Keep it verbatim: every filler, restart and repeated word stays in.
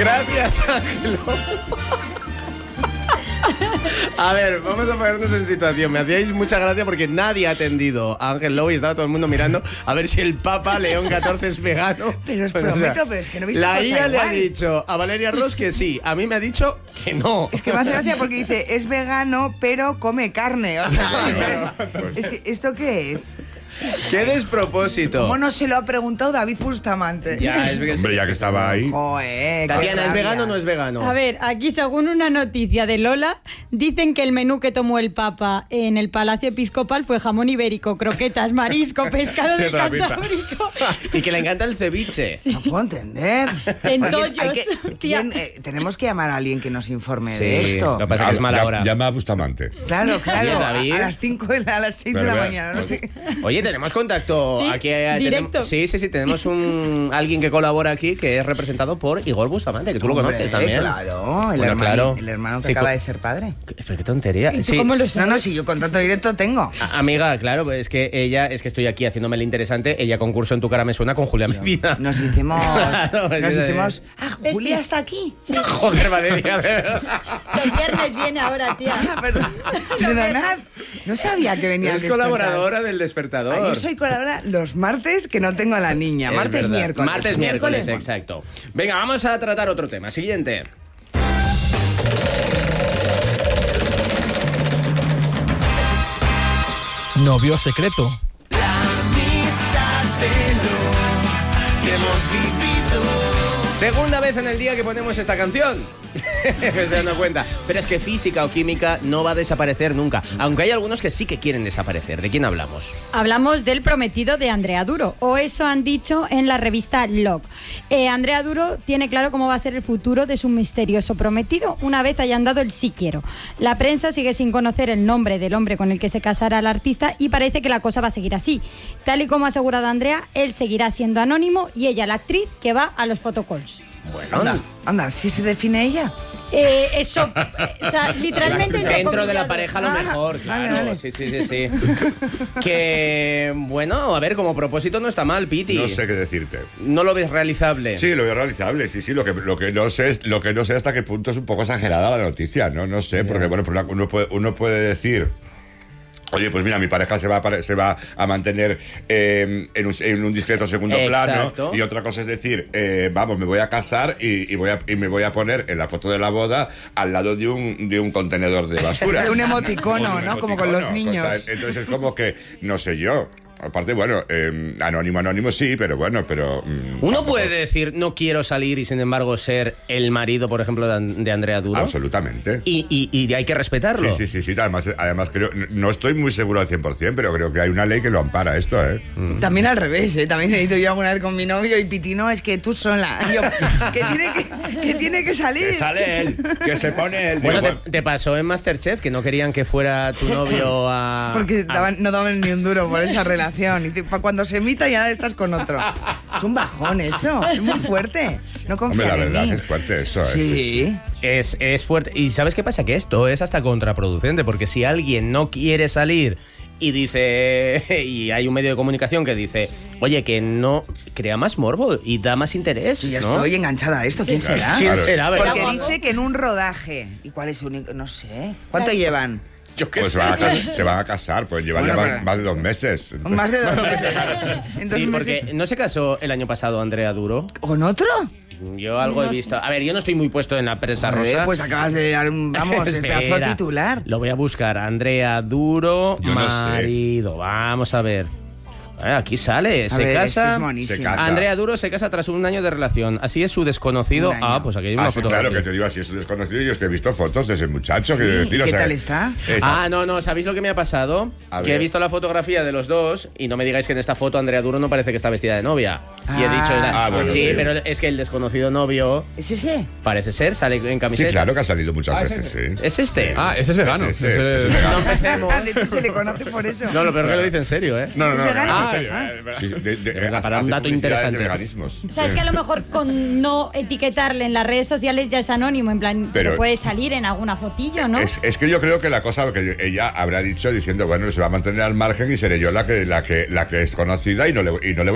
Gracias, Ángelo. A ver, vamos a ponernos en situación. Me hacíais mucha gracia porque nadie ha atendido a Ángel Lobo y estaba todo el mundo mirando a ver si el Papa León catorce es vegano. Pero os Pues, prometo, o sea, pero es que no he visto la cosa I A le ha igual. dicho a Valeria Ross que sí, a mí me ha dicho que no. Es que me hace gracia porque dice, es vegano, pero come carne. O sea, es que, ¿esto qué es? ¡Qué despropósito! ¿Cómo no se lo ha preguntado David Bustamante? Ya, es que Hombre, ya que estaba ahí. Joder, qué Tatiana, ¿es rabia. vegano o no es vegano? A ver, aquí según una noticia de Lola, dicen que el menú que tomó el Papa en el Palacio Episcopal fue jamón ibérico, croquetas, marisco, pescado del Otra pizza. Cantábrico. Y que le encanta el ceviche. No puedo entender. En Alguien- tollos, hay que- tía. ¿quién, eh, tenemos que llamar a alguien que nos informe Sí, de esto. lo que pasa es que es mala Ya- hora. Llama a Bustamante. Claro, claro. Oye, David. A las cinco de la, a las seis de la Pero, mañana. No sé. Oye, tenemos contacto Sí, aquí. eh, directo. tenemos- sí, sí, sí, tenemos un alguien que colabora aquí que es representado por Igor Bustamante, que tú lo Hombre, conoces también. Claro, el, Bueno, hermano, claro. el hermano que Sí, acaba co- de ser padre. Qué, qué tontería. ¿Y tú Sí. cómo lo No, sabes? no, si yo contrato directo tengo. A- Amiga, claro, pues es que ella, es que estoy aquí haciéndome el interesante. Ella concursó en Tu cara me suena con Julia Medina. Nos hicimos. Claro, nos es que- hicimos. Ah, Es Julia que- está aquí. Joder, Valeria, de verdad. Los viernes viene ahora, tía. Ah, perdón. Perdonad. No sabía que venía. Es al colaboradora del despertar. Despertador. Ah, yo soy colaboradora los martes que no tengo a la niña. Es Martes, verdad. miércoles. Martes, miércoles, bueno. exacto. Venga, vamos a tratar otro tema. Siguiente. Novio secreto. Segunda vez en el día que ponemos esta canción. Me estoy dando cuenta. Pero es que física o química no va a desaparecer nunca. Aunque hay algunos que sí que quieren desaparecer. ¿De quién hablamos? Hablamos del prometido de Andrea Duro, o eso han dicho en la revista Log. Eh, Andrea Duro tiene claro cómo va a ser el futuro de su misterioso prometido una vez hayan dado el sí quiero. La prensa sigue sin conocer el nombre del hombre con el que se casará el artista y parece que la cosa va a seguir así. Tal y como ha asegurado Andrea, él seguirá siendo anónimo y ella la actriz que va a los photocalls. Bueno, Anda, anda, ¿sí se define ella? Eh, eso, eh, o sea, literalmente dentro de la entrecomillado. pareja lo Ah, mejor, vale, claro. vale. Sí, sí, sí, sí. Que, bueno, a ver, como propósito no está mal, Piti. No sé qué decirte. ¿No lo ves realizable? Sí, lo veo realizable, sí, sí. Lo que, lo que no sé es, lo que no sé hasta qué punto es un poco exagerada la noticia, ¿no? No sé, porque bueno, por una- uno puede, uno puede decir. Oye, pues mira, mi pareja se va a, pare- se va a mantener eh, en, un, en un discreto segundo Exacto. plano. Y otra cosa es decir, eh, vamos, me voy a casar y, y voy a, y me voy a poner en la foto de la boda al lado de un, de un contenedor de basura. De un emoticono, Un ¿no? Como con los emoticono, niños. cosa- entonces es como que, no sé yo. Aparte, bueno, eh, anónimo, anónimo sí, pero bueno, pero... mm, Uno tampoco- puede decir, no quiero salir y sin embargo ser el marido, por ejemplo, de, An- de Andrea Duro. Absolutamente. Y, y, y hay que respetarlo. Sí, sí, sí, sí. Además, además creo, no estoy muy seguro al cien por ciento, pero creo que hay una ley que lo ampara esto, ¿eh? También al revés, ¿eh? También he ido yo alguna vez con mi novio y Piti, no, es que tú sola. Y yo, que tiene que, que tiene que salir. Que sale él, que se pone él. Bueno, Digo, te, te pasó en Masterchef que no querían que fuera tu novio a... Porque a- daban- no daban ni un duro por esa relación. Y te- pa- cuando se emita ya estás con otro. Es un bajón eso, es muy fuerte. No Hombre, confías la en verdad mí. que es fuerte eso, ¿eh? Sí. Es, es fuerte. ¿Y sabes qué pasa? Que esto es hasta contraproducente, porque si alguien no quiere salir y dice, y hay un medio de comunicación que dice, oye, que no crea más morbo y da más interés, Sí, ya ¿no? estoy enganchada a esto. ¿Quién claro. será? ¿Quién Claro. será? ¿verdad? Porque dice que en un rodaje. ¿Y cuál es el único? No sé. ¿Cuánto Claro. llevan? Yo qué Pues sé. se van, a, cas- se van a casar, pues llevan Bueno, ya pero- más, más de dos meses. Más de dos meses. En dos Sí, porque meses. no se casó el año pasado Andrea Duro. ¿Con otro? Yo algo he visto. A ver, yo no estoy muy puesto en la prensa Joder, rosa. pues acabas de dar un, vamos, el pedazo Espera, titular. Lo voy a buscar. Andrea Duro, Yo no sé. marido. Vamos a ver. Eh, Aquí sale, A se ver, casa. es que es monísimo. Se casa. Andrea Duro se casa tras un año de relación. Así es su desconocido. Un año. Ah, pues aquí hay una Ah, sí, fotografía. claro, que te digo así, es un desconocido. Yo es que he visto fotos de ese muchacho. quiero decir, o ¿Qué sea, tal está? esa- Ah, no, no, ¿sabéis lo que me ha pasado? A Que ver. he visto la fotografía de los dos y no me digáis que en esta foto Andrea Duro no parece que está vestida de novia. y he Ah, dicho, ah, bueno, sí, sí. pero es que el desconocido novio ¿Es ese? parece ser, sale en Sí, camiseta. claro que ha salido muchas Ah, veces, ese. sí. ¿Es este? Ah, ese es vegano. Sí, sí, Ese- ese es vegano. No empecemos. Ah, de hecho se le conoce por eso. No, lo peor que lo dice en serio, ¿eh? No, no, ¿Es no. vegano? no, Ah, en serio, ah, eh, sí, de- de- verdad, para un hace dato publicidades interesante. de veganismos. O sea, es Sí. que a lo mejor con no etiquetarle en las redes sociales ya es anónimo, en plan, pero, Pero- puede salir en alguna fotillo, ¿no? Es, es que yo creo que la cosa que ella habrá dicho diciendo, bueno, se va a mantener al margen y seré yo la que, la que, la que es conocida y no le, y no le